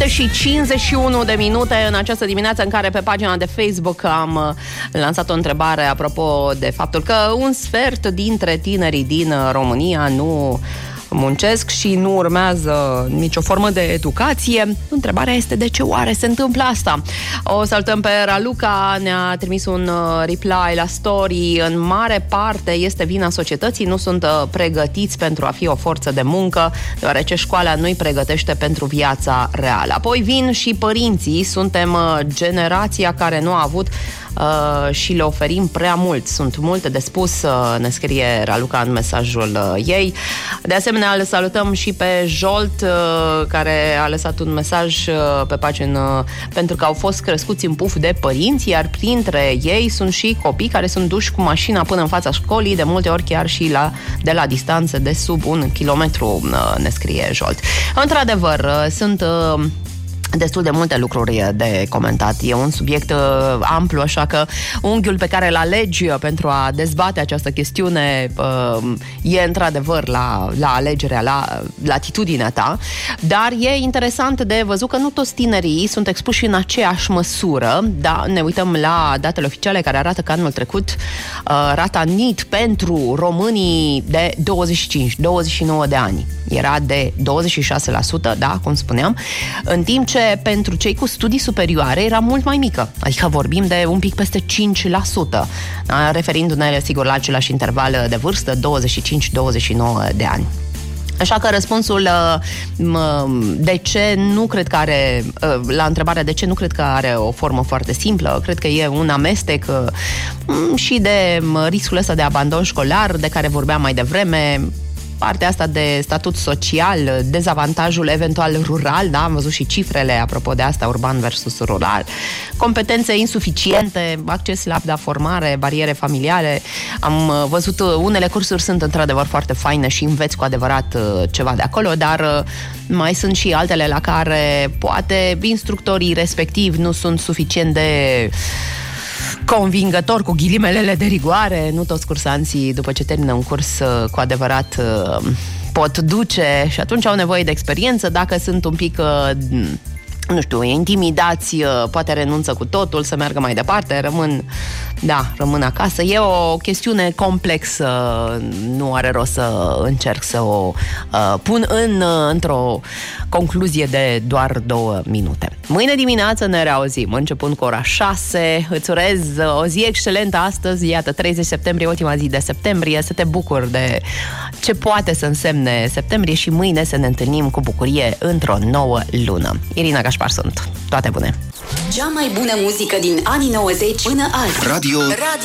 7:51 în această dimineață în care pe pagina de Facebook am lansat o întrebare apropo de faptul că un sfert dintre tinerii din România nu muncesc și nu urmează nicio formă de educație. Întrebarea este de ce oare se întâmplă asta? O salutăm pe Raluca, ne-a trimis un reply la story. În mare parte este vina societății, nu sunt pregătiți pentru a fi o forță de muncă, deoarece școala nu îi pregătește pentru viața reală. Apoi vin și părinții, suntem generația care nu a avut și le oferim prea mult. Sunt multe de spus, ne scrie Raluca în mesajul ei. De asemenea, îl salutăm și pe Jolt, care a lăsat un mesaj pe pagină pentru că au fost crescuți în puf de părinți, iar printre ei sunt și copii care sunt duși cu mașina până în fața școlii, de multe ori chiar și de la distanțe de sub 1 kilometru, ne scrie Jolt. Într-adevăr, sunt destul de multe lucruri de comentat. E un subiect amplu, așa că unghiul pe care îl alegi pentru a dezbate această chestiune e într-adevăr la alegerea, la latitudinea ta, dar e interesant de văzut că nu toți tinerii sunt expuși în aceeași măsură. Da, ne uităm la datele oficiale care arată că anul trecut rata NEET pentru românii de 25-29 de ani era de 26%, da, cum spuneam, în timp ce pentru cei cu studii superioare era mult mai mică, adică vorbim de un pic peste 5%, referindu-ne, sigur, la același interval de vârstă, 25-29 de ani. Așa că răspunsul de ce nu cred că are, la întrebarea de ce nu cred că are o formă foarte simplă, cred că e un amestec și de riscul ăsta de abandon școlar de care vorbeam mai devreme, partea asta de statut social, dezavantajul eventual rural, da, am văzut și cifrele apropo de asta, urban versus rural, competențe insuficiente, acces la formare, bariere familiale. Am văzut unele cursuri sunt într-adevăr foarte faine și înveți cu adevărat ceva de acolo, dar mai sunt și altele la care poate instructorii respectivi nu sunt suficient de convingător, cu ghilimelele de rigoare. Nu toți cursanții, după ce termină un curs, cu adevărat pot duce și atunci au nevoie de experiență. Dacă sunt un pic, nu știu, intimidați, poate renunță cu totul să meargă mai departe, rămân acasă. E o chestiune complexă, nu are rost să încerc să o pun într-o concluzie de doar 2 minute. Mâine dimineață ne reauzim, începând cu ora 6. Îți urez o zi excelentă astăzi, iată, 30 septembrie, ultima zi de septembrie, să te bucuri de ce poate să însemne septembrie și mâine să ne întâlnim cu bucurie într-o nouă lună. Irina Gașpar sunt. Toate bune! Cea mai bună muzică din anii 90 până azi. Radio